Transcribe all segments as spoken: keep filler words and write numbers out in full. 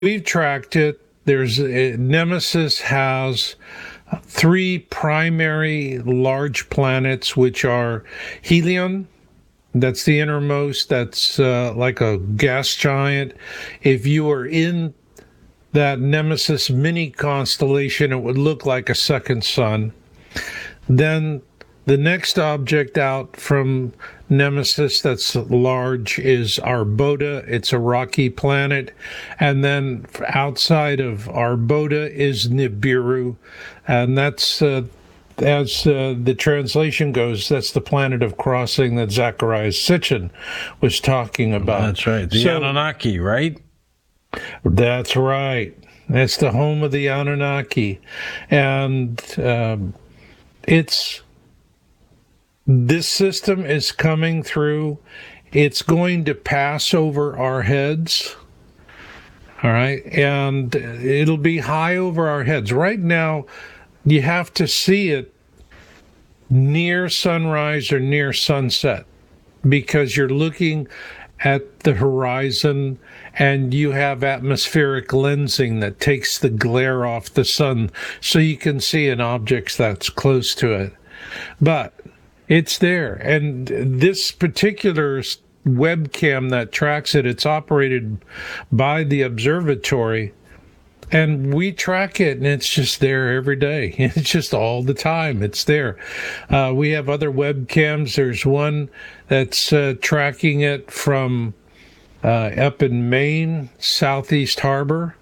we've tracked it. There's uh, Nemesis has three primary large planets, which are Helion. That's the innermost. That's uh, like a gas giant. If you were in that Nemesis mini constellation, it would look like a second sun. Then the next object out from Nemesis that's large is Arbota. It's a rocky planet. And then outside of Arbota is Nibiru. And that's, uh, as uh, the translation goes, that's the planet of crossing that Zacharias Sitchin was talking about. That's right. The so, Anunnaki, right? That's right. That's the home of the Anunnaki. And um, it's... This system is coming through. It's going to pass over our heads. All right. And it'll be high over our heads. Right now, you have to see it near sunrise or near sunset because you're looking at the horizon and you have atmospheric lensing that takes the glare off the sun so you can see an object that's close to it. But it's there. And this particular webcam that tracks it, it's operated by the observatory. And we track it, and it's just there every day. It's just all the time. It's there. Uh, we have other webcams. There's one that's uh, tracking it from uh, up in Maine, Southeast Harbor.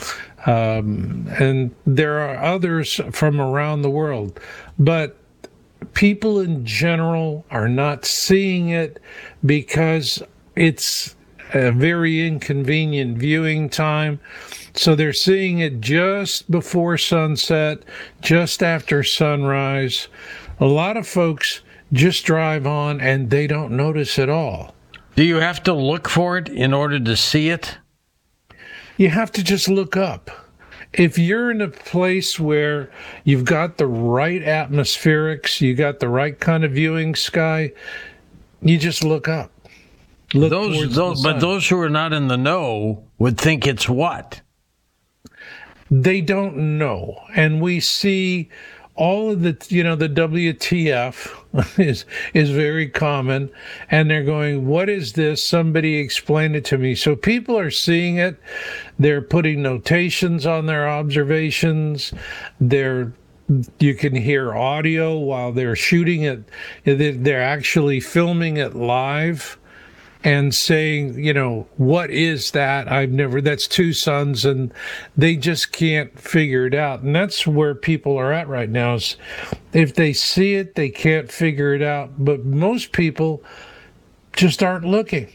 Um, and there are others from around the world. But people in general are not seeing it because it's a very inconvenient viewing time. So they're seeing it just before sunset, just after sunrise. A lot of folks just drive on and they don't notice at all. Do you have to look for it in order to see it? You have to just look up. If you're in a place where you've got the right atmospherics, you got the right kind of viewing sky, you just look up. Look those, those, but those who are not in the know would think it's what? They don't know. And we see all of the, you know, the W T F is is very common. And they're going, what is this? Somebody explain it to me. So people are seeing it. They're putting notations on their observations. They're You can hear audio while they're shooting it. They're actually filming it live and saying, you know, what is that? I've never, that's two suns, and they just can't figure it out. And that's where people are at right now is if they see it, they can't figure it out. But most people just aren't looking.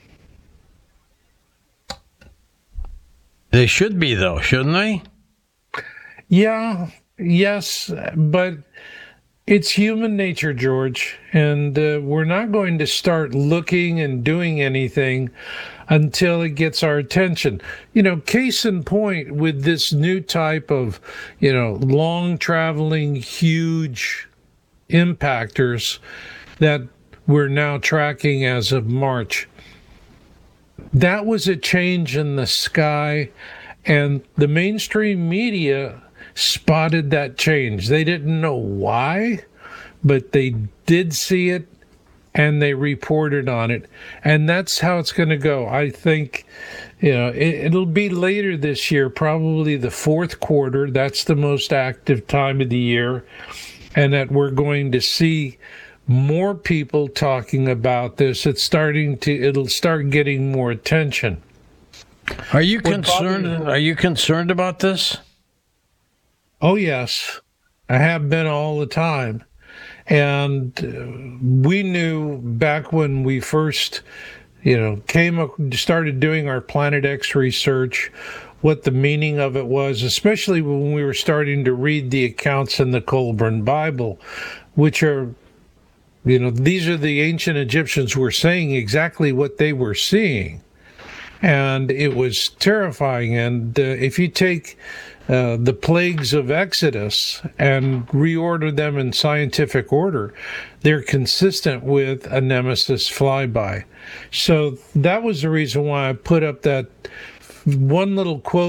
They should be, though, shouldn't they? Yeah, yes, but it's human nature, George, and uh, we're not going to start looking and doing anything until it gets our attention. You know, case in point with this new type of, you know, long-traveling, huge impactors that we're now tracking as of March. That was a change in the sky, and the mainstream media spotted that change. They didn't know why, but they did see it and they reported on it. And that's how it's going to go. I think, you know, it, it'll be later this year, probably the fourth quarter. That's the most active time of the year. And that we're going to see more people talking about this. It's starting to, it'll start getting more attention. Are you concerned? Are you concerned about this? Oh, yes, I have been all the time. And uh, we knew back when we first, you know, came, started doing our Planet X research, what the meaning of it was, especially when we were starting to read the accounts in the Kolbrin Bible, which are, you know, these are the ancient Egyptians who were saying exactly what they were seeing. And it was terrifying. And uh, if you take uh, the plagues of Exodus and reorder them in scientific order, they're consistent with a Nemesis flyby. So that was the reason why I put up that one little quote